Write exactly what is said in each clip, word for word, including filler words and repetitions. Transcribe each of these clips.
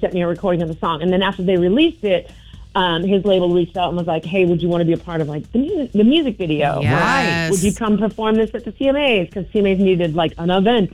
sent me a recording of the song. And then after they released it, um, his label reached out and was like, hey, would you want to be a part of like the music, the music video? Yes. Right. Would you come perform this at the C M As? Because C M As needed like an event.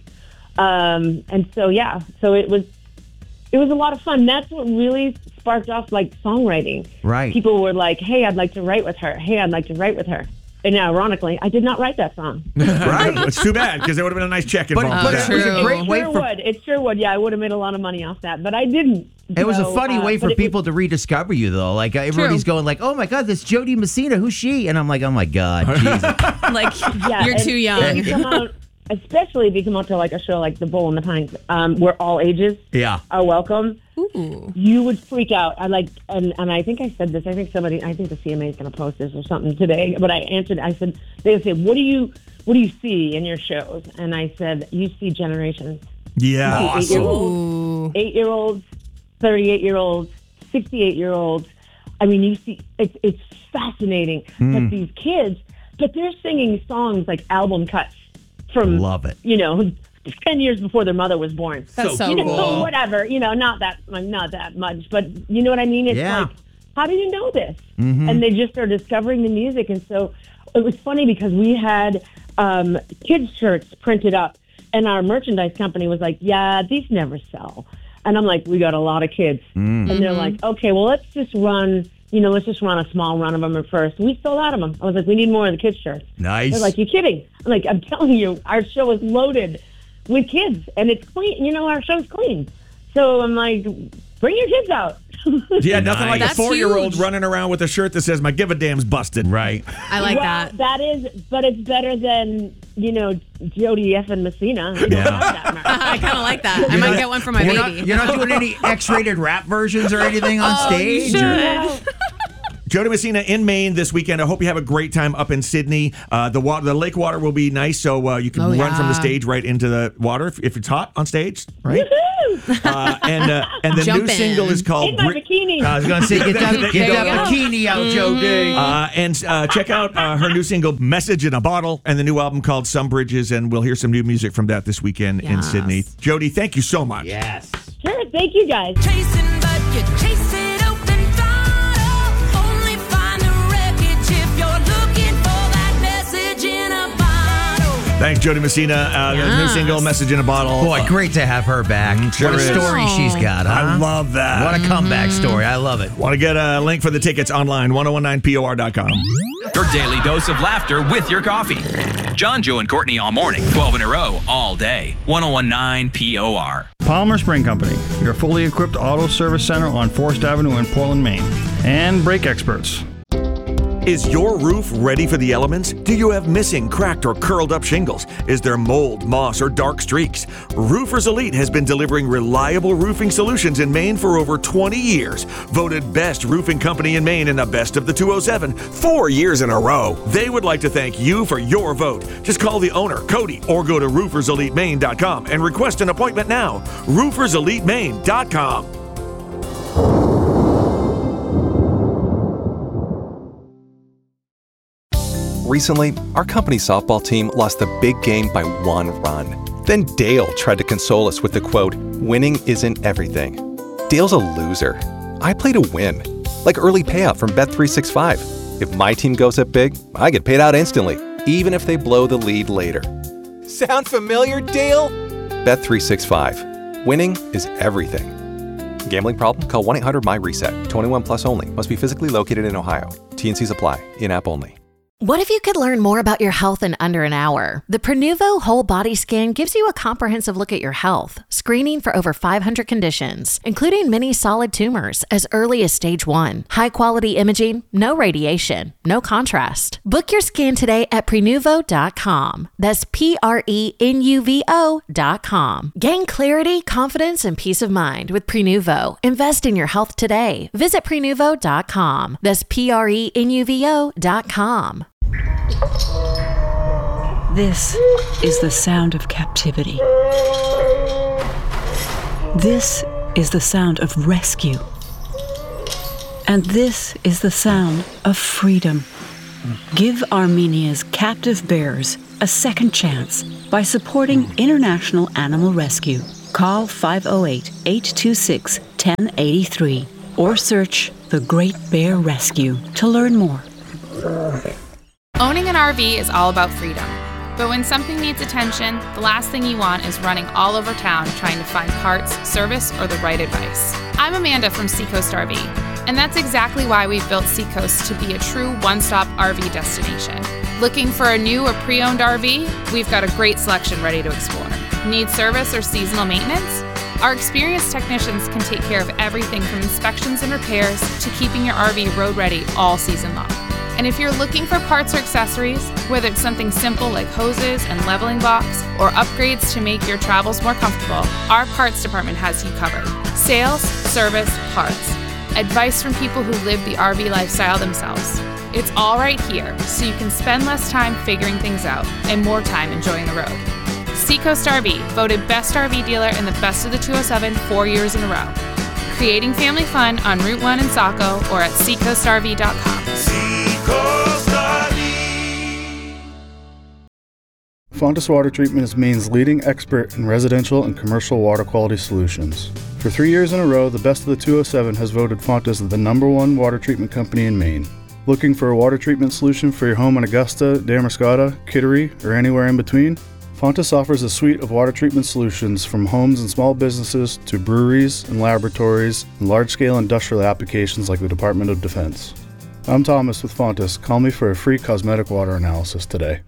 Um, and so, yeah, so it was, it was a lot of fun. That's what really sparked off like songwriting. Right. People were like, hey, I'd like to write with her. Hey, I'd like to write with her. And ironically, I did not write that song. Right. It's too bad because there would have been a nice check involved. But, but with it that. was a great It way sure for would. It sure would. Yeah, I would have made a lot of money off that, but I didn't. It was So, a funny uh, way for but it people was- to rediscover you, though. Like uh, everybody's going like, "Oh my God, this Jody Messina, who's she?" And I'm like, "Oh my God, Jesus." Like, Yeah, you're and too young. If you come out, especially if you come out to like a show like The Bull and the Pines, um, where all ages Yeah. are welcome, Ooh. you would freak out. I like, and, and I think I said this. I think somebody, I think the C M A is going to post this or something today. But I answered. I said, they would say, "What do you, what do you see in your shows?" And I said, "You see generations. Yeah. You see eight-year-olds, Ooh. eight-year-olds, thirty-eight-year-olds, sixty-eight-year-olds. I mean, you see, it's it's fascinating. But these kids, but they're singing songs like album cuts from, Love it. you know, ten years before their mother was born. That's so you know, cool. whatever, you know, not that not that much, but you know what I mean? It's Yeah. like, how do you know this? And they just are discovering the music. And so it was funny because we had um, kids' shirts printed up, and our merchandise company was like, yeah, these never sell. And I'm like, we got a lot of kids. And they're like, okay, well, let's just run, you know, let's just run a small run of them at first. We sold out of them. I was like, we need more of the kids' shirts. Nice. They're like, you kidding? I'm like, I'm telling you, our show is loaded with kids, and it's clean. You know, our show's clean. So I'm like, bring your kids out. Yeah, nothing like a That's four-year-old huge. running around with a shirt that says "My give a damn's busted." Right. I like well, that. that is, but it's better than, you know, Jody F. and Messina. I don't Yeah. have that merch. I kind of like that. I might get one for my You're baby. not, you're not doing any X-rated rap versions or anything on Oh, you stage? or- should. Jody Messina in Maine this weekend. I hope you have a great time up in Sydney. Uh, the water, the lake water will be nice, so uh, you can Oh, run yeah. from the stage right into the water if, if it's hot on stage, right? Woohoo! Uh, and uh, and the Jump new in. single is called. In my Bri- bikini. I was going to say, get that, There get you that go. bikini out, Jody. Uh, and uh, check out uh, her new single, Message in a Bottle, and the new album called Some Bridges, and we'll hear some new music from that this weekend in Yes. Sydney. Jody, thank you so much. Yes. Sure, thank you guys. Chasing, but you chase it open throttle. Only find the wreckage if you're looking for that message in a bottle. Thanks, Jody Messina. Uh, The new Yes. single, Message in a Bottle. Boy, great to have her back. sure what a is. story she's got, huh? I love that. What a comeback story. I love it. Want to get a link for the tickets online, ten nineteen P O R dot com. Your daily dose of laughter with your coffee. John, Joe, and Courtney all morning, twelve in a row, all day. ten nineteen P O R. Palmer Spring Company, your fully equipped auto service center on Forest Avenue in Portland, Maine. And brake experts. Is your roof ready for the elements? Do you have missing, cracked, or curled up shingles? Is there mold, moss, or dark streaks? Roofers Elite has been delivering reliable roofing solutions in Maine for over twenty years. Voted best roofing company in Maine in the best of the two oh seven, four years in a row. They would like to thank you for your vote. Just call the owner, Cody, or go to roofers elite maine dot com and request an appointment now. roofers elite maine dot com. Recently, our company softball team lost the big game by one run. Then Dale tried to console us with the quote, "Winning isn't everything." Dale's a loser. I play to win. Like early payout from Bet three sixty-five. If my team goes up big, I get paid out instantly, even if they blow the lead later. Sound familiar, Dale? Bet three sixty-five. Winning is everything. Gambling problem? Call one eight hundred M Y RESET. twenty-one plus only. Must be physically located in Ohio. T and Cs apply. In-app only. What if you could learn more about your health in under an hour? The Prenuvo Whole Body Scan gives you a comprehensive look at your health, screening for over five hundred conditions, including many solid tumors as early as stage one. High-quality imaging, no radiation, no contrast. Book your scan today at Prenuvo dot com. That's P R E N U V O dot com. Gain clarity, confidence, and peace of mind with Prenuvo. Invest in your health today. Visit Prenuvo dot com. That's P R E N U V O dot com. This is the sound of captivity. This is the sound of rescue. And this is the sound of freedom. Give Armenia's captive bears a second chance by supporting International Animal Rescue. Call five oh eight, eight two six, ten eighty-three or search The Great Bear Rescue to learn more. Owning an R V is all about freedom. But when something needs attention, the last thing you want is running all over town trying to find parts, service, or the right advice. I'm Amanda from Seacoast R V, and that's exactly why we've built Seacoast to be a true one-stop R V destination. Looking for a new or pre-owned R V? We've got a great selection ready to explore. Need service or seasonal maintenance? Our experienced technicians can take care of everything from inspections and repairs to keeping your R V road ready all season long. And if you're looking for parts or accessories, whether it's something simple like hoses and leveling box, or upgrades to make your travels more comfortable, our parts department has you covered. Sales, service, parts. Advice from people who live the R V lifestyle themselves. It's all right here, so you can spend less time figuring things out and more time enjoying the road. Seacoast R V, voted Best R V Dealer in the Best of the two oh seven four years in a row. Creating family fun on Route one in Saco or at seacoast r v dot com. Seacoast R V. Fontis Water Treatment is Maine's leading expert in residential and commercial water quality solutions. For three years in a row, the Best of the two oh seven has voted Fontis the number one water treatment company in Maine. Looking for a water treatment solution for your home in Augusta, Damariscotta, Kittery, or anywhere in between? Fontis offers a suite of water treatment solutions from homes and small businesses to breweries and laboratories and large-scale industrial applications like the Department of Defense. I'm Thomas with Fontis. Call me for a free cosmetic water analysis today.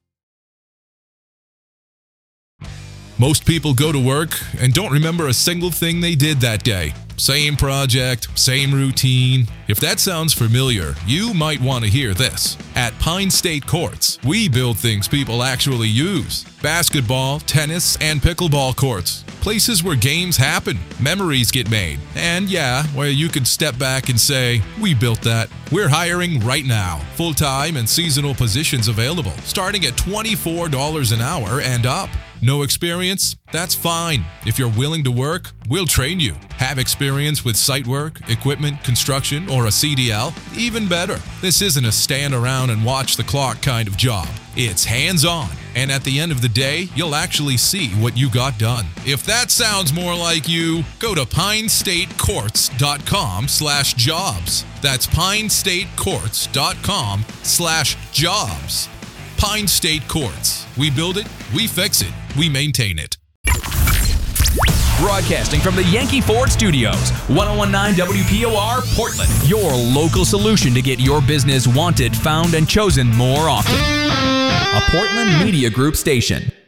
Most people go to work and don't remember a single thing they did that day. Same project, same routine. If that sounds familiar, you might want to hear this. At Pine State Courts, we build things people actually use. Basketball, tennis, and pickleball courts. Places where games happen, memories get made, and yeah, where you can step back and say, we built that. We're hiring right now. Full-time and seasonal positions available, starting at twenty-four dollars an hour and up. No experience? That's fine. If you're willing to work, we'll train you. Have experience with site work, equipment, construction, or a C D L? Even better. This isn't a stand around and watch the clock kind of job. It's hands-on, and at the end of the day, you'll actually see what you got done. If that sounds more like you, go to pine state courts dot com slash jobs. That's pine state courts dot com slash jobs. Pine State Courts. We build it, we fix it, we maintain it. Broadcasting from the Yankee Ford Studios, ten nineteen W P O R, Portland. Your local solution to get your business wanted, found, and chosen more often. A Portland Media Group station.